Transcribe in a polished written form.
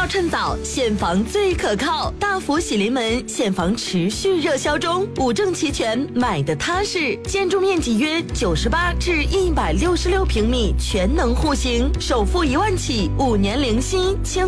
趁早，现房最可靠。大福喜临门，现房持续热销中，五证齐全，买的踏实。建筑面积约98至166平米，全能户型，首付1万起，5年零息，轻